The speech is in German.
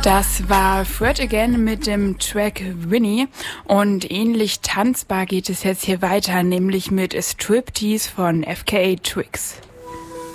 Das war Fred Again mit dem Track Winnie und ähnlich tanzbar geht es jetzt hier weiter, nämlich mit Striptease von FKA Twigs.